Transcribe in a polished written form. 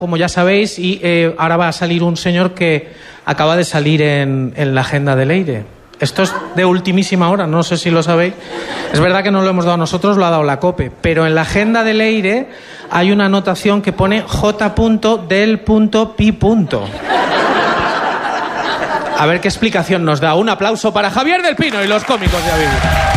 como ya sabéis, y ahora va a salir un señor que acaba de salir en la agenda de Leire. Esto es de ultimísima hora, no sé si lo sabéis. Es verdad que no lo hemos dado nosotros, lo ha dado la COPE, pero en la agenda de Leire hay una anotación que pone J.del.pi. A ver qué explicación nos da. Un aplauso para Javier del Pino y los cómicos de Aviv.